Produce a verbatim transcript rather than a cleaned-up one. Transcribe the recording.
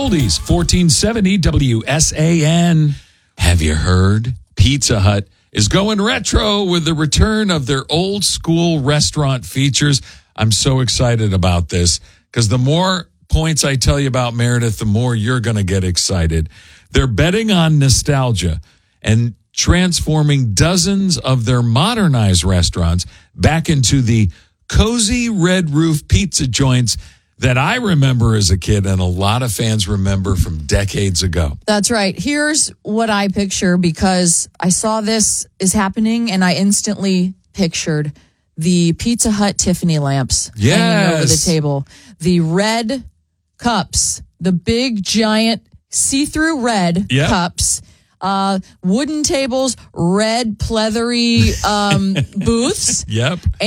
oldies, fourteen seventy W S A N. Have you heard? Pizza Hut is going retro with the return of their old school restaurant features. I'm so excited about this because the more points I tell you about Meredith, the more you're going to get excited. They're betting on nostalgia and transforming dozens of their modernized restaurants back into the cozy red roof pizza joints that I remember as a kid and a lot of fans remember from decades ago. That's right. Here's what I picture because I saw this is happening and I instantly pictured the Pizza Hut Tiffany lamps yes. hanging over the table. The red cups, the big giant see-through red yep. cups, uh, wooden tables, red pleathery um, booths. Yep.